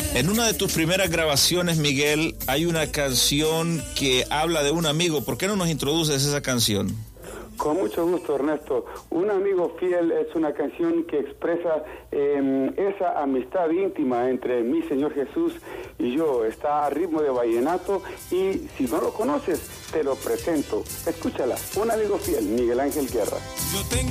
En una de tus primeras grabaciones, Miguel, hay una canción que habla de un amigo. ¿Por qué no nos introduces esa canción? Con mucho gusto, Ernesto. Un amigo fiel es una canción que expresa esa amistad íntima entre mi Señor Jesús y yo. Está a ritmo de vallenato y si no lo conoces, te lo presento. Escúchala. Un amigo fiel, Miguel Ángel Guerra.